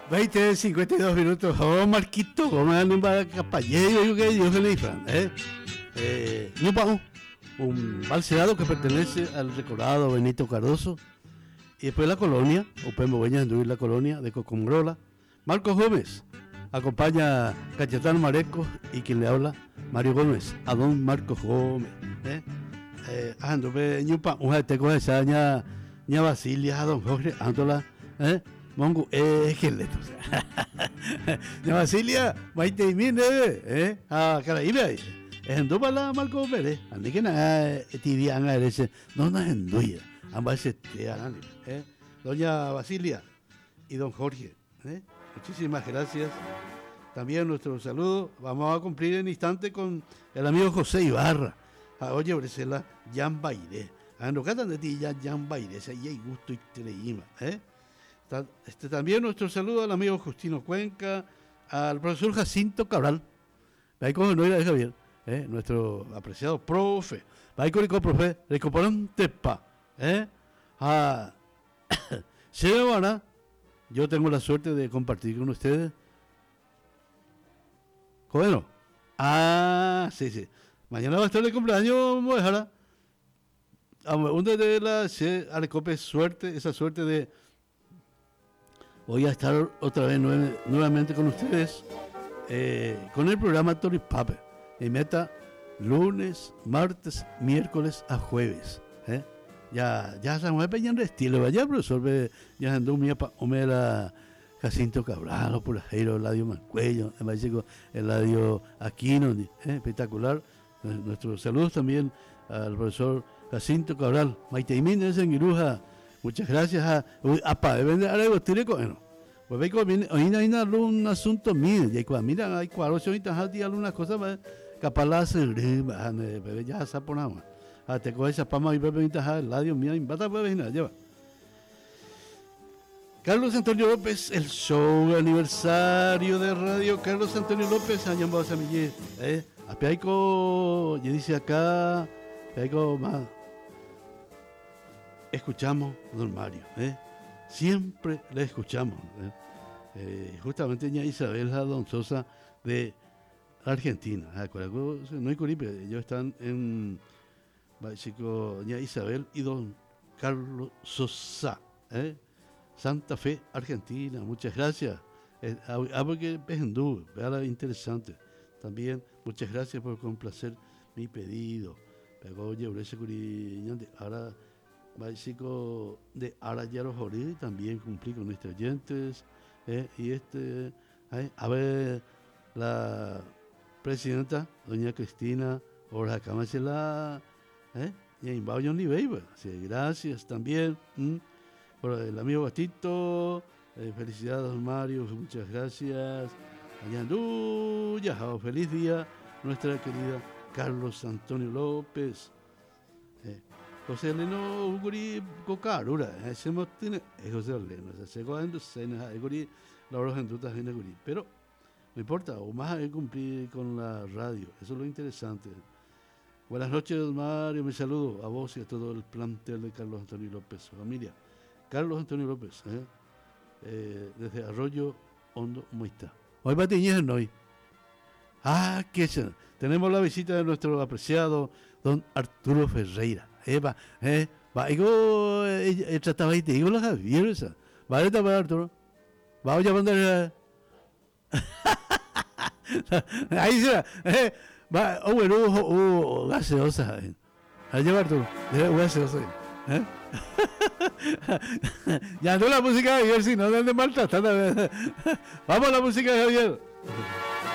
20:52 minutos. Oh, Marquito, ¿cómo andan para Capallero? Yo que le dicen, un balseado que pertenece al recordado Benito Cardoso. Y después la colonia, Opemo Beña en la colonia de Cocomgrola. Marcos Gómez acompaña a Cayetano Marecos y quien le habla, Mario Gómez, a don Marcos Gómez. Andope ñupa, un jateco de saña, ña Basilia, a don Jorge, Andola, Mongo, que leto. Ña Basilia, maite y mine, Caraíbe, Andopa la Marcos Gómez, ande que nada, tibian a ese, no nos enduya, ambas te hagan, doña Basilia y don Jorge, muchísimas gracias. También nuestro saludo. Vamos a cumplir en instante con el amigo José Ibarra. Oye, Bresela, Jan Baire. No catan de ti, Jan Baire. Ese ahí hay gusto y treíma. También nuestro saludo al amigo Justino Cuenca, al profesor Jacinto Cabral. Ahí con no era de Javier, nuestro apreciado profe. Ahí con el profe, recuperan tepa. Semana, yo tengo la suerte de compartir con ustedes. Bueno, sí. Mañana va a estar el cumpleaños, Mojara. Una de las Arecope suerte, esa suerte de voy a estar otra vez nuevamente con ustedes con el programa Toripape. Y meta lunes, martes, miércoles a jueves. Ya se mueve ya en estilo, vaya profesor, ya andó mi omera Jacinto Cabral, por Jairo, Eladio Mancuello, Eladio Aquino, espectacular. Nuestros saludos también al profesor Jacinto Cabral, Maite Imínez en Iruja. Muchas gracias a Padre Arego Tireco. Pues ve que hoy hay un asunto mío, mira, hay cuadros, ahorita hay algunas cosas, capaz ya se ponamos. Te coge esa pama y bebe Eladio mía, y bata puede venir, lleva. Carlos Antonio López, el show aniversario de radio. Carlos Antonio López, año más a mi apiaico, y dice acá, apiaico más. Escuchamos a don Mario, siempre le escuchamos. Justamente ña Isabel Don Sosa de Argentina. No hay curipe, ellos están en ña Isabel y don Carlos Sosa, Santa Fe, Argentina, muchas gracias. Porque Pejendú, vea interesante. También, muchas gracias por complacer mi pedido. Ahora, básico de Arayaro Jorí, también cumplí con nuestros oyentes. Y a ver, la presidenta, doña Cristina Orja Camachela, y en Bayon Libeiba. Gracias también. Por el amigo Batito, felicidades don Mario, muchas gracias. Feliz día, nuestra querida Carlos Antonio López. José Leno Uguri Cocarura, ese tiene José Leno, se cogiendo cenas, Uguri, la hora en dudas en Uguri. Pero no importa, o más hay cumplir con la radio, eso es lo interesante. Buenas noches, don Mario, me saludo a vos y a todo el plantel de Carlos Antonio López, su familia. Carlos Antonio López, desde Arroyo Hondo, Moita. Hoy va a teñir hoy. Que tenemos la visita de nuestro apreciado don Arturo Ferreira. Trataba ahí, te digo la Javier esa. Va a estar Arturo. Vamos a mandar. Ahí será. Bueno, gaseosa. Ahí lleva Arturo. Gaseosa. Ya no la música de Javier, si no dan de maltratar. Vamos a la música de Javier.